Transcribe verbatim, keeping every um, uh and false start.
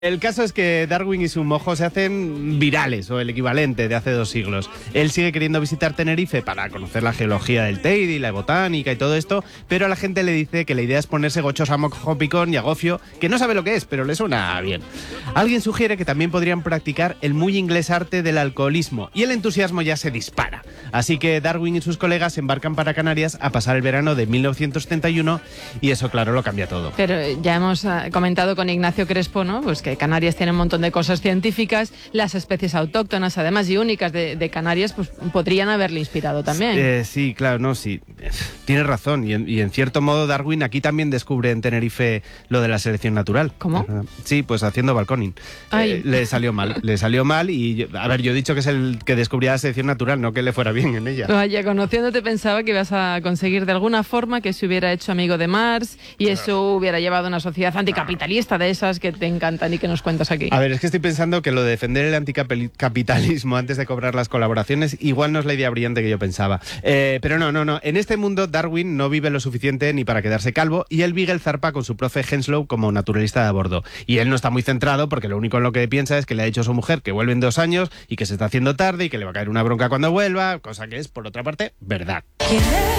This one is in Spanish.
El caso es que Darwin y su mojo se hacen virales, o el equivalente de hace dos siglos. Él sigue queriendo visitar Tenerife para conocer la geología del Teide y la botánica y todo esto, pero a la gente le dice que la idea es ponerse gochos a mojo picón y a gofio, que no sabe lo que es, pero le suena bien. Alguien sugiere que también podrían practicar el muy inglés arte del alcoholismo, y el entusiasmo ya se dispara. Así que Darwin y sus colegas se embarcan para Canarias a pasar el verano de mil novecientos setenta y uno, y eso, claro, lo cambia todo. Pero ya hemos uh, comentado con Ignacio Crespo, ¿no? Pues que Canarias tiene un montón de cosas científicas, las especies autóctonas, además, y únicas de, de Canarias, pues podrían haberle inspirado también. Eh, sí, claro, no, sí. Tienes razón, y en, y en cierto modo Darwin aquí también descubre en Tenerife lo de la selección natural. ¿Cómo? Sí, pues haciendo balconing. Eh, le salió mal, le salió mal y, yo, a ver, yo he dicho que es el que descubría la selección natural, no que le fuera bien en ella. Vaya, conociéndote pensaba que ibas a conseguir de alguna forma que se hubiera hecho amigo de Marx y eso hubiera llevado a una sociedad anticapitalista de esas que te encantan y que nos cuentas aquí. A ver, es que estoy pensando que lo de defender el anticapitalismo antes de cobrar las colaboraciones igual no es la idea brillante que yo pensaba. Eh, pero no, no, no. En este mundo Darwin no vive lo suficiente ni para quedarse calvo y el Beagle zarpa con su profe Henslow como naturalista de a bordo. Y él no está muy centrado porque lo único en lo que piensa es que le ha dicho a su mujer que vuelve en dos años y que se está haciendo tarde y que le va a caer una bronca cuando vuelva, cosa que es, por otra parte, verdad.